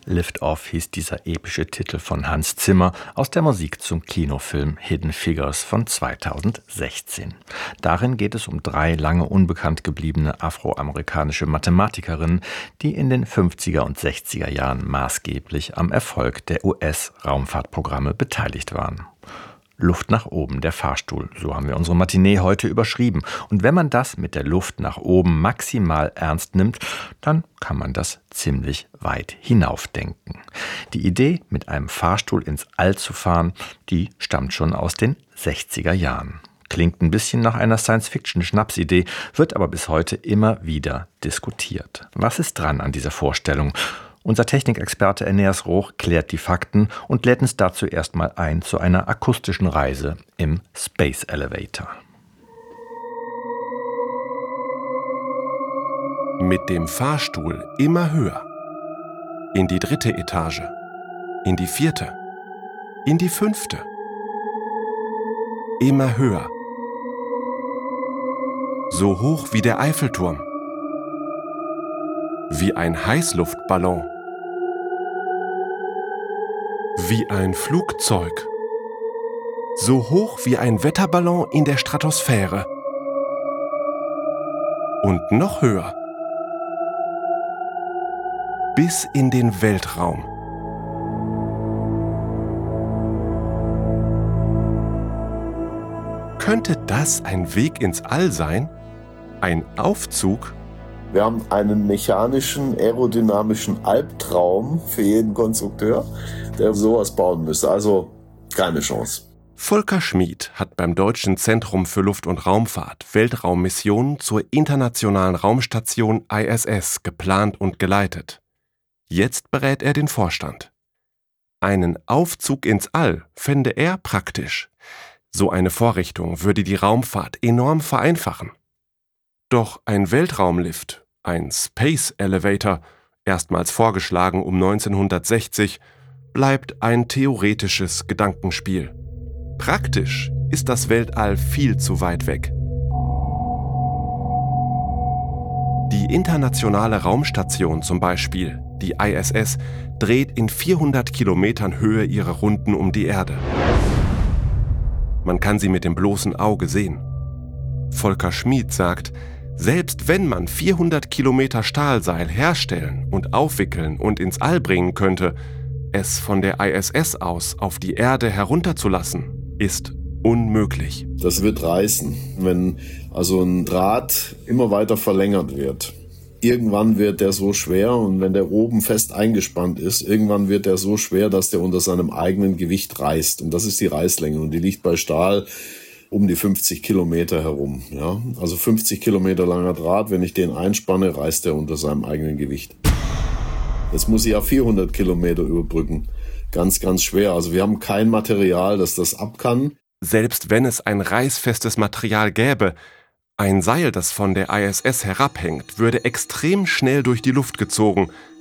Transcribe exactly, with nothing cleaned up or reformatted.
Lift Off hieß dieser epische Titel von Hans Zimmer aus der Musik zum Kinofilm Hidden Figures von zweitausendsechzehn. Darin geht es um drei lange unbekannt gebliebene afroamerikanische Mathematikerinnen, die in den fünfziger und sechziger Jahren maßgeblich am Erfolg der U S-Raumfahrtprogramme beteiligt waren. Luft nach oben, der Fahrstuhl, so haben wir unsere Matinee heute überschrieben. Und wenn man das mit der Luft nach oben maximal ernst nimmt, dann kann man das ziemlich weit hinaufdenken. Die Idee, mit einem Fahrstuhl ins All zu fahren, die stammt schon aus den sechziger Jahren. Klingt ein bisschen nach einer Science-Fiction-Schnapsidee, wird aber bis heute immer wieder diskutiert. Was ist dran an dieser Vorstellung? Unser Technikexperte Eneas Roch klärt die Fakten und lädt uns dazu erstmal ein zu einer akustischen Reise im Space Elevator. Mit dem Fahrstuhl immer höher. In die dritte Etage. In die vierte. In die fünfte. Immer höher. So hoch wie der Eiffelturm. Wie ein Heißluftballon. Wie ein Flugzeug. So hoch wie ein Wetterballon in der Stratosphäre. Und noch höher. Bis in den Weltraum. Könnte das ein Weg ins All sein? Ein Aufzug? Wir haben einen mechanischen, aerodynamischen Albtraum für jeden Konstrukteur, der sowas bauen müsste. Also keine Chance. Volker Schmid hat beim Deutschen Zentrum für Luft- und Raumfahrt Weltraummissionen zur Internationalen Raumstation I S S geplant und geleitet. Jetzt berät er den Vorstand. Einen Aufzug ins All fände er praktisch. So eine Vorrichtung würde die Raumfahrt enorm vereinfachen. Doch ein Weltraumlift, ein Space Elevator, erstmals vorgeschlagen um neunzehnhundertsechzig, bleibt ein theoretisches Gedankenspiel. Praktisch ist das Weltall viel zu weit weg. Die Internationale Raumstation zum Beispiel, die I S S, dreht in vierhundert Kilometern Höhe ihre Runden um die Erde. Man kann sie mit dem bloßen Auge sehen. Volker Schmid sagt, selbst wenn man vierhundert Kilometer Stahlseil herstellen und aufwickeln und ins All bringen könnte, es von der I S S aus auf die Erde herunterzulassen, ist unmöglich. Das wird reißen, wenn also ein Draht immer weiter verlängert wird. Irgendwann wird der so schwer und wenn der oben fest eingespannt ist, irgendwann wird der so schwer, dass der unter seinem eigenen Gewicht reißt. Und das ist die Reißlänge und die liegt bei Stahl um die fünfzig Kilometer herum. Ja? Also fünfzig Kilometer langer Draht, wenn ich den einspanne, reißt er unter seinem eigenen Gewicht. Jetzt muss ich ja vierhundert Kilometer überbrücken. Ganz, ganz schwer. Also wir haben kein Material, das das ab kann. Selbst wenn es ein reißfestes Material gäbe, ein Seil, das von der I S S herabhängt, würde extrem schnell durch die Luft gezogen,